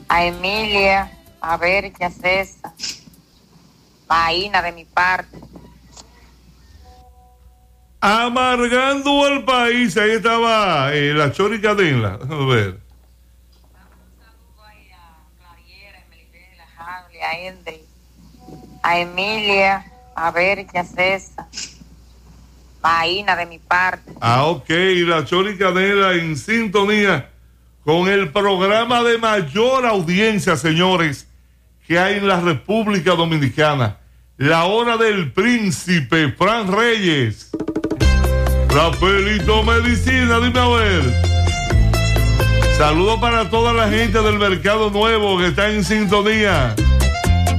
a Emilia, a Bercha, a César, Maína de mi parte. Amargando al país, ahí estaba la Chori Cadena. A ver. A Henry, a Emilia, a Bercha, a César, Maína de mi parte. Ok, la Chori Cadena en sintonía con el programa de mayor audiencia, señores, que hay en la República Dominicana. La Hora del Príncipe, Fran Reyes. Rapelito Medicina, dime a ver. Saludos para toda la gente del Mercado Nuevo que está en sintonía.